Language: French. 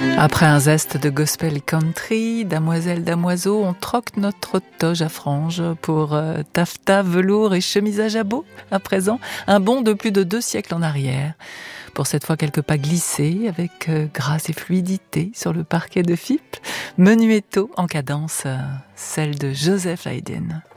Après un zeste de gospel country, damoiselle, damoiseau, on troque notre toge à franges pour taffetas, velours et chemise à jabot. À présent, un bond de plus de 2 siècles en arrière. Pour cette fois, quelques pas glissés avec grâce et fluidité sur le parquet de Fippe. Menuetto en cadence, celle de Joseph Haydn.